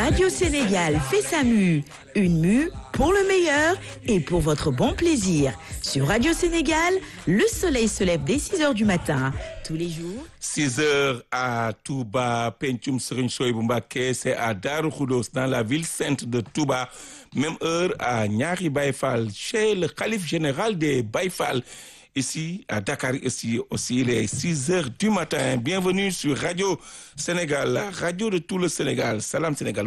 Radio Sénégal fait sa mue. Une mue pour le meilleur et pour votre bon plaisir. Sur Radio Sénégal, le soleil se lève dès 6h du matin. Tous les jours. 6h à Touba, Pencum Serigne Souhaïbou Mbacké, c'est à Darou Khoudoss, dans la ville sainte de Touba. Même heure à Niary Baye Fall, chez le khalife général des Baye Fall. Ici, à Dakar, ici aussi, il est 6h du matin. Bienvenue sur Radio Sénégal, la radio de tout le Sénégal. Salam Sénégal.